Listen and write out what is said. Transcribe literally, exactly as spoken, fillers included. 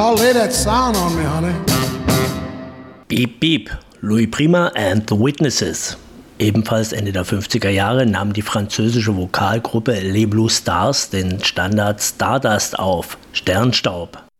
I'll lay that sound on me, honey. Beep Beep, Louis Prima and the Witnesses. Ebenfalls Ende der fünfziger Jahre nahm die französische Vokalgruppe Les Blue Stars den Standard Stardust auf, Sternstaub.